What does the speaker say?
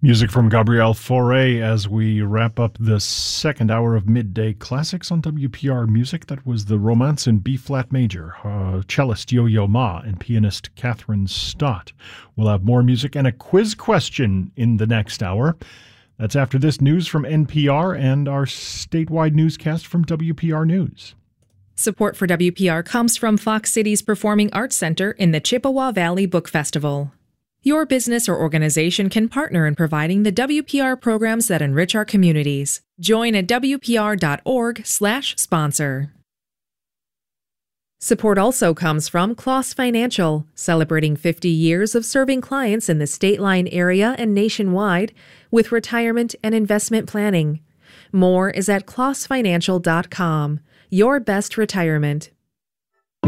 Music from Gabrielle Fauré as we wrap up the second hour of Midday Classics on WPR Music. That was the Romance in B-flat major, cellist Yo-Yo Ma and pianist Catherine Stott. We'll have more music and a quiz question in the next hour. That's after this news from NPR and our statewide newscast from WPR News. Support for WPR comes from Fox Cities Performing Arts Center in the Chippewa Valley Book Festival. Your business or organization can partner in providing the WPR programs that enrich our communities. Join at wpr.org/sponsor. Support also comes from Kloss Financial, celebrating 50 years of serving clients in the State Line area and nationwide with retirement and investment planning. More is at klossfinancial.com. Your best retirement.